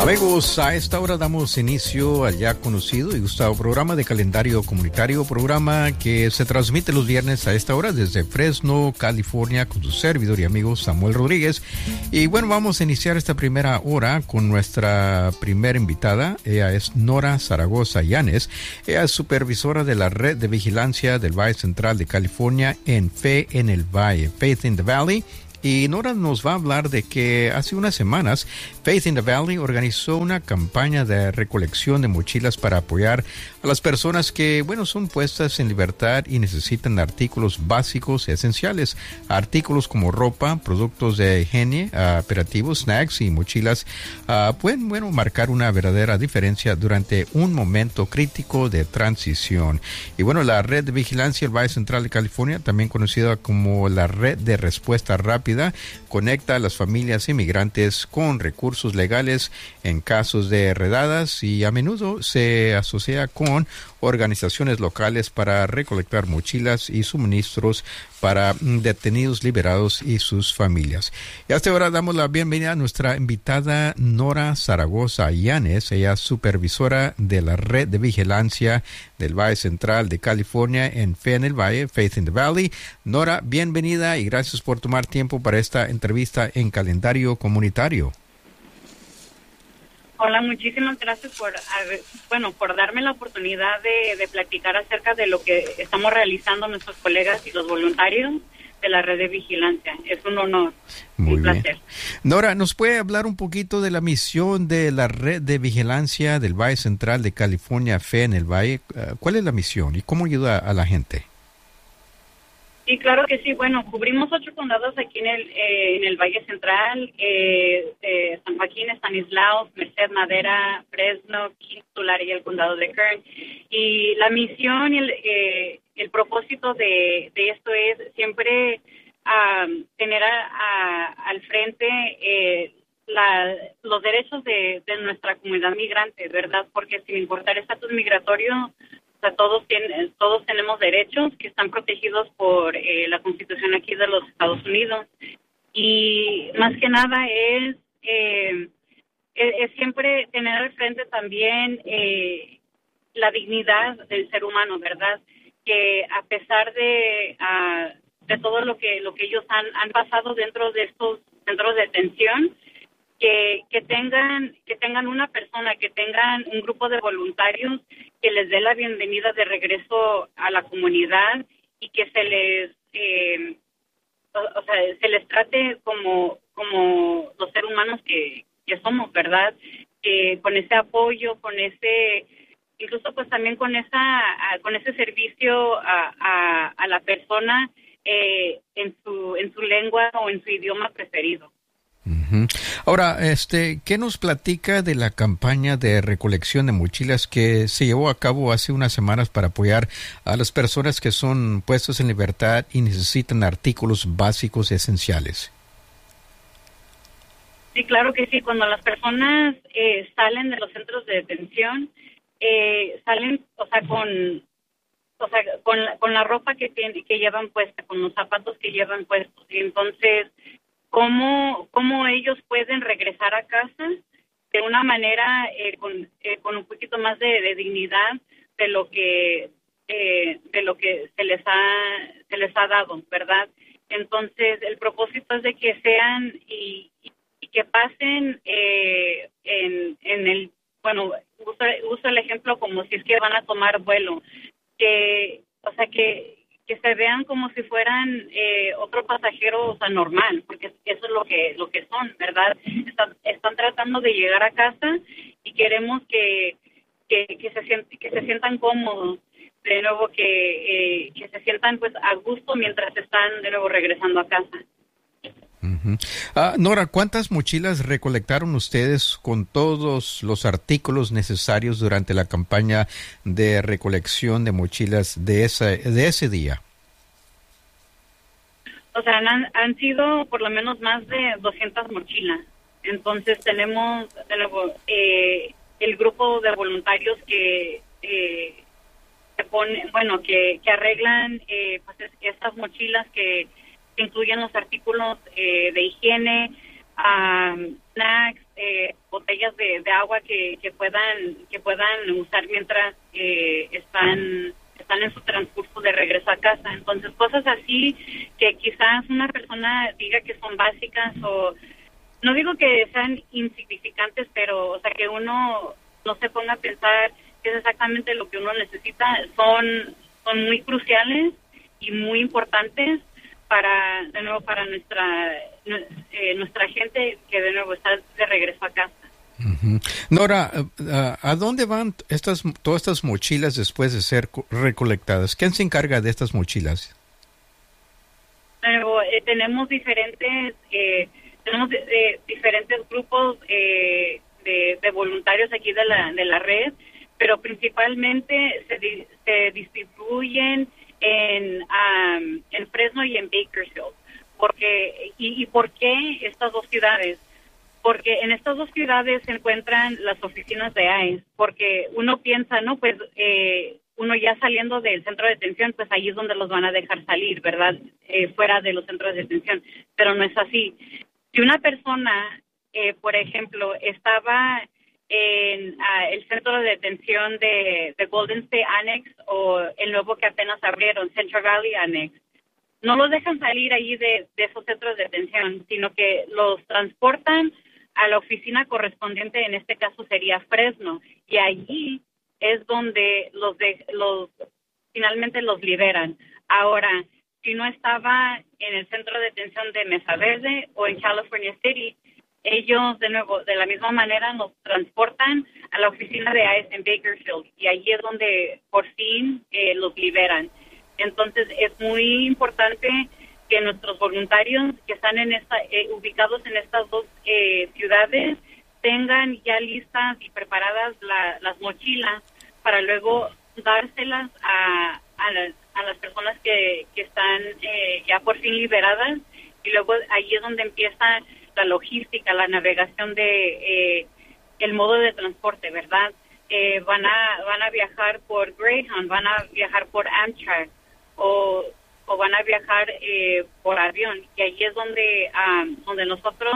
Amigos, a esta hora damos inicio al ya conocido y gustado programa de calendario comunitario, programa que se transmite los viernes a esta hora desde Fresno, California, con su servidor y amigo Samuel Rodríguez. Y bueno, vamos a iniciar esta primera hora con nuestra primera invitada. Ella es Nora Zaragoza Yanes. Ella es supervisora de la Red de Vigilancia del Valle Central de California en Fe en el Valle, Faith in the Valley. Y Nora nos va a hablar de que hace unas semanas Faith in the Valley organizó una campaña de recolección de mochilas para apoyar a las personas que, bueno, son puestas en libertad y necesitan artículos básicos esenciales. Artículos como ropa, productos de higiene, aperitivos, snacks y mochilas pueden, bueno, marcar una verdadera diferencia durante un momento crítico de transición. Y bueno, la Red de Vigilancia del Valle Central de California, también conocida como la Red de Respuesta Rápida, conecta a las familias inmigrantes con recursos legales en casos de redadas y a menudo se asocia con organizaciones locales para recolectar mochilas y suministros para detenidos liberados y sus familias. Y hasta ahora damos la bienvenida a nuestra invitada Nora Zaragoza Yanes. Ella es supervisora de la Red de Vigilancia del Valle Central de California en Fe en el Valle, Faith in the Valley. Nora, bienvenida y gracias por tomar tiempo para esta entrevista en calendario comunitario. Hola, muchísimas gracias por darme la oportunidad de platicar acerca de lo que estamos realizando nuestros colegas y los voluntarios de la Red de Vigilancia. Es un honor, un placer. Nora, ¿nos puede hablar un poquito de la misión de la Red de Vigilancia del Valle Central de California, Fe en el Valle? ¿Cuál es la misión y cómo ayuda a la gente? Sí, claro que sí. Bueno, cubrimos 8 condados aquí en el Valle Central, San Joaquín, Estanislao, Merced, Madera, Fresno, Tulare y el condado de Kern. Y la misión y el propósito de esto es siempre tener al frente los derechos de nuestra comunidad migrante, ¿verdad? Porque sin importar el estatus migratorio, todos tenemos derechos que están protegidos por la Constitución aquí de los Estados Unidos. Y más que nada es siempre tener al frente también la dignidad del ser humano, ¿verdad? Que a pesar de todo lo que ellos han pasado dentro de estos centros de detención, que tengan una persona, que tengan un grupo de voluntarios que les dé la bienvenida de regreso a la comunidad y que se les trate como los seres humanos que somos, ¿verdad? Con ese apoyo, incluso pues también con ese servicio a la persona en su lengua o en su idioma preferido. Uh-huh. Ahora, ¿qué nos platica de la campaña de recolección de mochilas que se llevó a cabo hace unas semanas para apoyar a las personas que son puestas en libertad y necesitan artículos básicos esenciales? Sí, claro que sí. Cuando las personas salen de los centros de detención, salen, con la ropa que llevan puesta, con los zapatos que llevan puestos. Y entonces, ¿Cómo ellos pueden regresar a casa de una manera con un poquito más de dignidad de lo que se les ha dado, ¿verdad? Entonces el propósito es de que sean y que pasen en el, bueno, uso el ejemplo como si es que van a tomar vuelo, que se vean como si fueran otro pasajero, normal, porque eso es lo que son, ¿verdad? Están tratando de llegar a casa y queremos que se sientan cómodos, de nuevo que se sientan pues a gusto mientras están de nuevo regresando a casa. Uh-huh. Nora, ¿cuántas mochilas recolectaron ustedes con todos los artículos necesarios durante la campaña de recolección de mochilas de ese día? O sea, han sido por lo menos más de 200 mochilas. Entonces tenemos de nuevo el grupo de voluntarios que arreglan pues estas mochilas que incluyen los artículos de higiene, snacks, botellas de agua que puedan usar mientras están en su transcurso de regreso a casa. Entonces, cosas así que quizás una persona diga que son básicas, o no digo que sean insignificantes, pero, o sea, que uno no se ponga a pensar qué es exactamente lo que uno necesita, son muy cruciales y muy importantes para nuestra gente que de nuevo está de regreso a casa. Uh-huh. Nora, ¿a dónde van todas estas mochilas después de ser recolectadas? ¿Quién se encarga de estas mochilas? Tenemos diferentes grupos de voluntarios aquí de la red, pero principalmente se distribuyen en Fresno y en Bakersfield. ¿Y por qué estas dos ciudades? Porque en estas dos ciudades se encuentran las oficinas de ICE, porque uno piensa, ¿no? Pues uno ya saliendo del centro de detención, pues ahí es donde los van a dejar salir, ¿verdad? Fuera de los centros de detención, pero no es así. Si una persona, por ejemplo, estaba en el centro de detención de Golden State Annex o el nuevo que apenas abrieron, Central Valley Annex, no los dejan salir ahí de esos centros de detención, sino que los transportan a la oficina correspondiente, en este caso sería Fresno, y allí es donde finalmente los liberan. Ahora, si no estaba en el centro de detención de Mesa Verde o en California City, ellos de nuevo, de la misma manera, nos transportan a la oficina de ICE en Bakersfield, y allí es donde por fin los liberan. Entonces, es muy importante que nuestros voluntarios que están ubicados en estas dos ciudades tengan ya listas y preparadas las mochilas para luego dárselas a las personas que están ya por fin liberadas, y luego ahí es donde empieza la logística, la navegación de el modo de transporte, ¿verdad? Van a viajar por Greyhound, van a viajar por Amtrak, o van a viajar por avión, y ahí es donde nosotros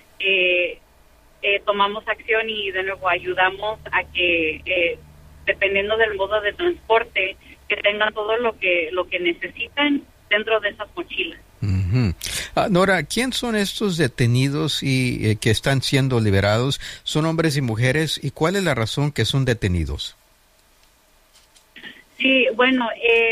tomamos acción y de nuevo ayudamos a que dependiendo del modo de transporte, que tengan todo lo que necesitan dentro de esas mochilas. Uh-huh. Nora, ¿quién son estos detenidos y que están siendo liberados? ¿Son hombres y mujeres? ¿Y cuál es la razón que son detenidos? Sí, bueno,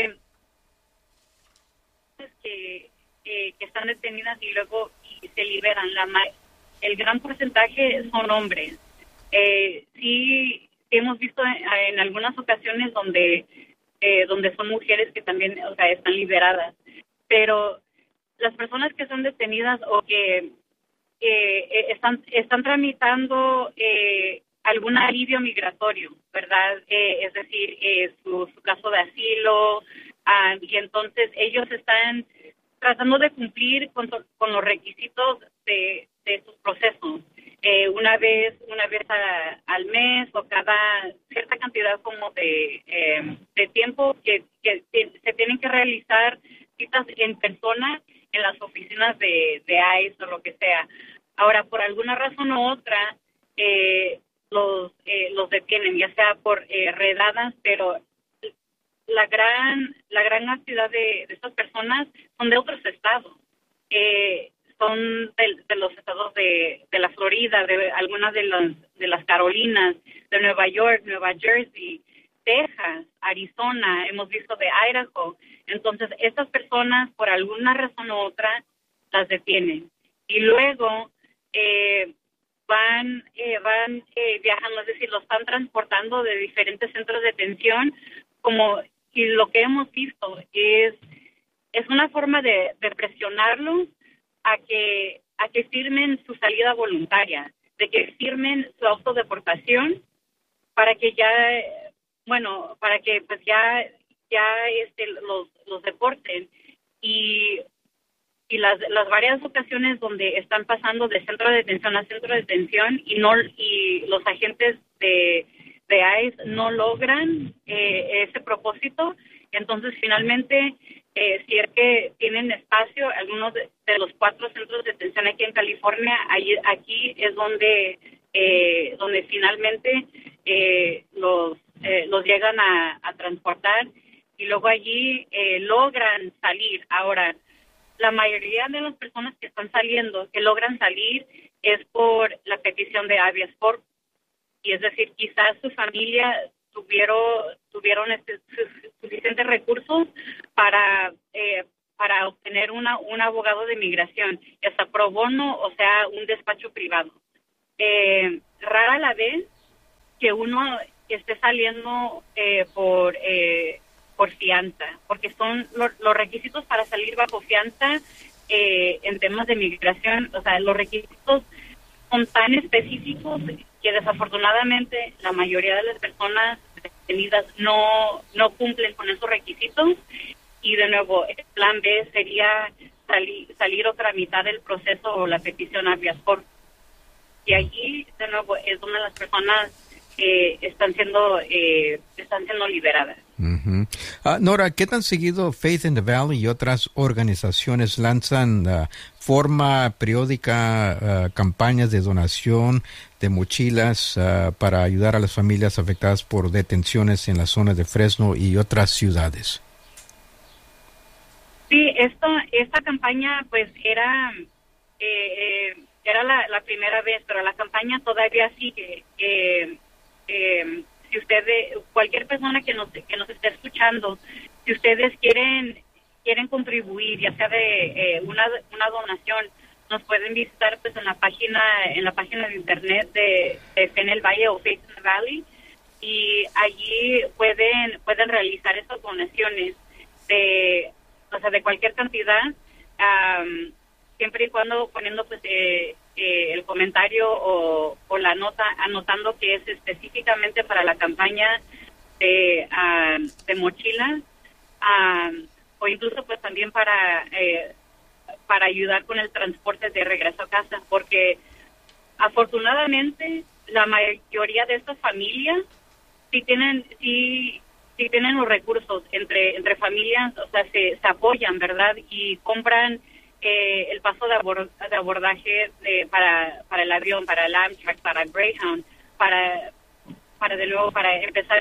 que están detenidas y luego se liberan. El gran porcentaje son hombres. Sí, hemos visto en algunas ocasiones donde son mujeres que también, o sea, están liberadas. Pero las personas que son detenidas o que están tramitando algún alivio migratorio, ¿verdad? Es decir, su caso de asilo, y entonces ellos están tratando de cumplir con los requisitos de sus procesos. Una vez al mes o cada cierta cantidad como de tiempo que se tienen que realizar citas en persona en las oficinas de ICE o lo que sea. Ahora, por alguna razón u otra, los detienen, ya sea por redadas, pero la gran cantidad de estas personas son de otros estados. Son de los estados de la Florida, de algunas de las Carolinas, de Nueva York, Nueva Jersey, Texas, Arizona, hemos visto de Idaho. Entonces, estas personas, por alguna razón u otra, las detienen. Y luego van viajando, es decir, los están transportando de diferentes centros de detención, y lo que hemos visto es una forma de presionarlos a que firmen su salida voluntaria, de que firmen su autodeportación para que pues ya los deporten, y las varias ocasiones donde están pasando de centro de detención a centro de detención y los agentes de ICE no logran ese propósito. Entonces finalmente si es que tienen espacio, algunos de los 4 centros de detención aquí en California, aquí es donde donde finalmente los llegan a transportar y luego allí logran salir. Ahora, la mayoría de las personas que están saliendo, que logran salir, es por la petición de habeas corpus. Y es decir, quizás su familia tuvieron suficientes recursos para obtener un abogado de migración, ya sea pro bono o sea un despacho privado. Rara la vez que uno esté saliendo por fianza, porque son los requisitos para salir bajo fianza en temas de migración. O sea, los requisitos son tan específicos que desafortunadamente la mayoría de las personas detenidas no cumplen con esos requisitos. Y de nuevo, el plan B sería salir o tramitar el proceso o la petición habeas corpus. Y allí, de nuevo, es donde las personas están siendo liberadas. Uh-huh. Nora, ¿qué tan seguido Faith in the Valley y otras organizaciones lanzan forma periódica campañas de donación de mochilas para ayudar a las familias afectadas por detenciones en la zona de Fresno y otras ciudades? Sí, esta campaña pues era la primera vez, pero la campaña todavía sigue. Si cualquier persona que nos esté escuchando, si ustedes quieren contribuir, ya sea de una donación, nos pueden visitar pues en la página de internet de Fe en el Valle o Faith in the Valley, y allí pueden realizar esas donaciones de cualquier cantidad, siempre y cuando poniendo pues el comentario o la nota, anotando que es específicamente para la campaña de mochilas, o incluso pues también para ayudar con el transporte de regreso a casa, porque afortunadamente la mayoría de estas familias sí tienen los recursos entre familias, o sea, se apoyan, ¿verdad? Y compran el paso de abordaje para el avión, para el Amtrak, para el Greyhound, para empezar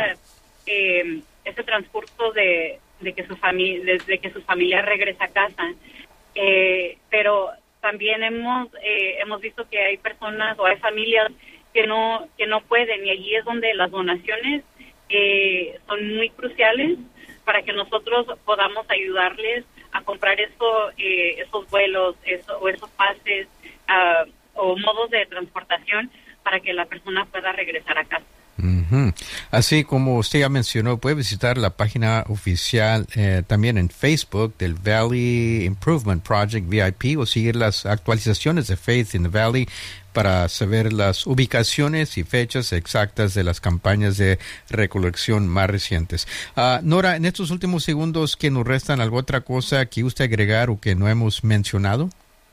ese transcurso desde que su familia regresa a casa. Pero también hemos visto que hay personas o hay familias que no pueden, y allí es donde las donaciones son muy cruciales para que nosotros podamos ayudarles a comprar esos vuelos o esos pases o modos de transportación para que la persona pueda regresar a casa. Uh-huh. Así como usted ya mencionó, puede visitar la página oficial también en Facebook del Valley Improvement Project VIP, o seguir las actualizaciones de Faith in the Valley para saber las ubicaciones y fechas exactas de las campañas de recolección más recientes. Nora, en estos últimos segundos que nos restan, ¿alguna otra cosa que usted agregar o que no hemos mencionado?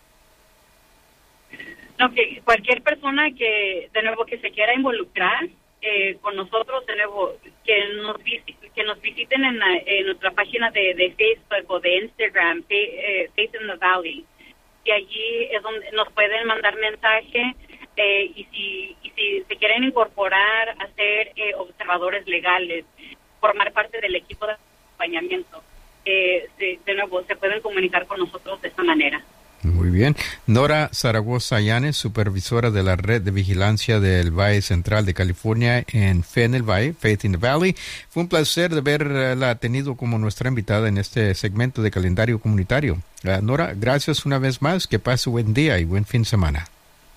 No, que cualquier persona que se quiera involucrar con nosotros, de nuevo, que nos visiten en nuestra página de Facebook o de Instagram, Faith in the Valley. Y allí es donde nos pueden mandar mensaje, y si se quieren incorporar a ser observadores legales, formar parte del equipo de acompañamiento, de nuevo se pueden comunicar con nosotros de esta manera. Muy bien. Nora Zaragoza Llanes, supervisora de la Red de Vigilancia del Valle Central de California en Fe en el Valle, Faith in the Valley. Fue un placer de haberla tenido como nuestra invitada en este segmento de calendario comunitario. Nora, gracias una vez más. Que pase buen día y buen fin de semana.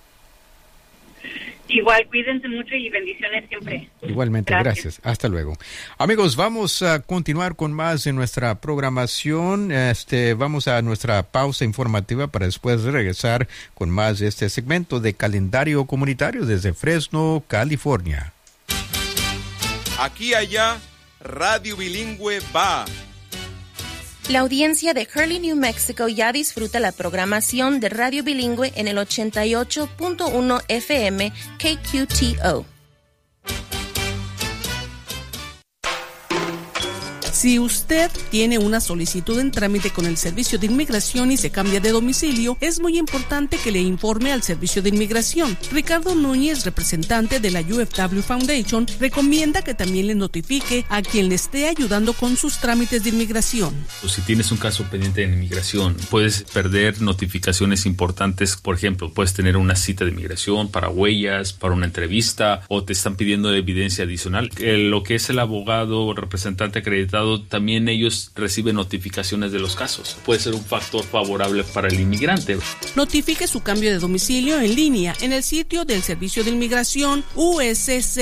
Igual, cuídense mucho y bendiciones siempre. Igualmente, gracias. Hasta luego. Amigos, vamos a continuar con más de nuestra programación. Vamos a nuestra pausa informativa para después regresar con más de este segmento de calendario comunitario desde Fresno, California. Aquí allá, Radio Bilingüe va. La audiencia de Hurley, New Mexico ya disfruta la programación de Radio Bilingüe en el 88.1 FM KQTO. Si usted tiene una solicitud en trámite con el Servicio de Inmigración y se cambia de domicilio, es muy importante que le informe al Servicio de Inmigración. Ricardo Núñez, representante de la UFW Foundation, recomienda que también le notifique a quien le esté ayudando con sus trámites de inmigración. Si tienes un caso pendiente en inmigración, puedes perder notificaciones importantes. Por ejemplo, puedes tener una cita de inmigración para huellas, para una entrevista, o te están pidiendo evidencia adicional. Lo que es el abogado o representante acreditado, también ellos reciben notificaciones de los casos. Puede ser un factor favorable para el inmigrante. Notifique su cambio de domicilio en línea en el sitio del Servicio de Inmigración USC